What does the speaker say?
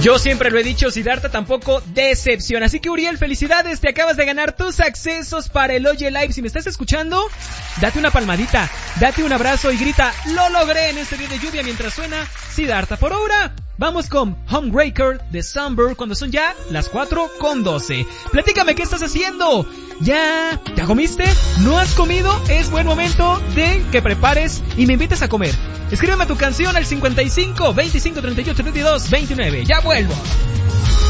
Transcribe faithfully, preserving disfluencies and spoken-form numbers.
Yo siempre lo he dicho, Siddhartha tampoco decepciona. Así que Uriel, felicidades, te acabas de ganar tus accesos para el Oye Live. Si me estás escuchando, date una palmadita, date un abrazo y grita, lo logré en este día de lluvia mientras suena Siddhartha. Por ahora, vamos con Homebreaker de Sunburn cuando son ya las cuatro con doce. Platícame qué estás haciendo. ¿Ya? ¿Ya comiste? ¿No has comido? Es buen momento de que prepares y me invites a comer. Escríbeme tu canción al cincuenta y cinco, veinticinco, treinta y ocho, treinta y dos, veintinueve. Ya vuelvo.